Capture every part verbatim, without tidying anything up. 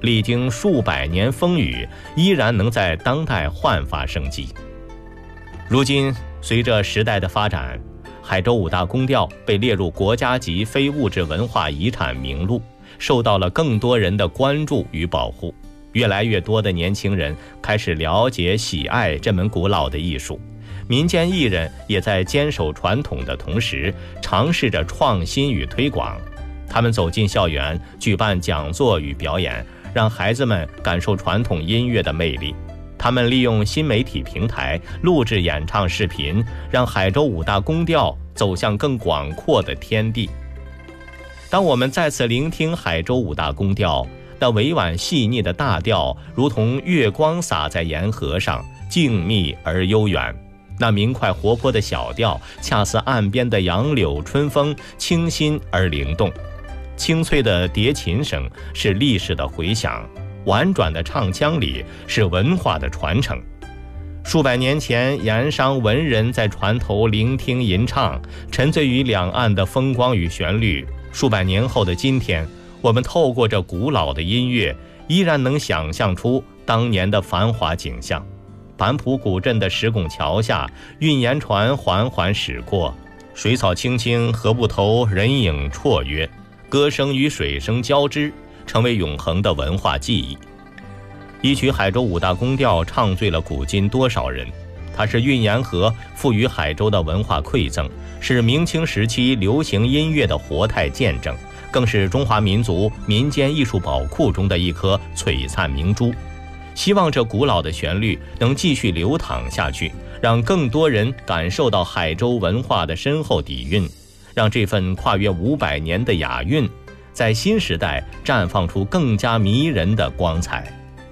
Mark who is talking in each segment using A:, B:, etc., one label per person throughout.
A: 历经数百年风雨，依然能在当代焕发生机。如今，随着时代的发展，海州五大宫庙被列入国家级非物质文化遗产名录，受到了更多人的关注与保护。越来越多的年轻人开始了解、喜爱这门古老的艺术，民间艺人也在坚守传统的同时，尝试着创新与推广。他们走进校园，举办讲座与表演，让孩子们感受传统音乐的魅力。他们利用新媒体平台录制演唱视频，让海州五大宫调走向更广阔的天地。当我们再次聆听海州五大宫调，那委婉细腻的大调如同月光洒在岩河上，静谧而悠远。那明快活泼的小调恰似岸边的杨柳春风，清新而灵动。清脆的叠琴声是历史的回响，婉转的唱腔里是文化的传承。数百年前，盐商文人在船头聆听吟唱，沉醉于两岸的风光与旋律。数百年后的今天，我们透过这古老的音乐，依然能想象出当年的繁华景象。板浦古镇的石拱桥下，运盐船缓缓驶过，水草青青，河埠头人影绰约，歌声与水声交织，成为永恒的文化记忆。一曲海州五大宫调唱醉了古今多少人，它是运盐河赋予海州的文化馈赠，是明清时期流行音乐的活态见证，更是中华民族民间艺术宝库中的一颗璀璨明珠。希望这古老的旋律能继续流淌下去，让更多人感受到海州文化的深厚底蕴，让这份跨越五百年的雅韵在新时代绽放出更加迷人的光彩。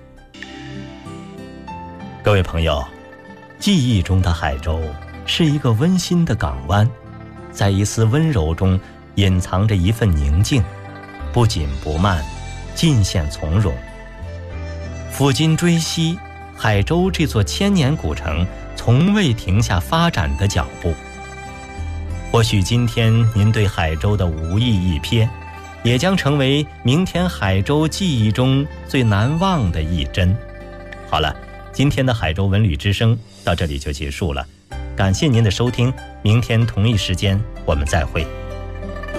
A: 各位朋友，记忆中的海州是一个温馨的港湾，在一丝温柔中隐藏着一份宁静，不紧不慢，尽显从容。抚今追昔，海州这座千年古城从未停下发展的脚步。或许今天您对海州的无意一瞥，也将成为明天海州记忆中最难忘的一帧。好了，今天的海州文旅之声到这里就结束了，感谢您的收听，明天同一时间我们再会。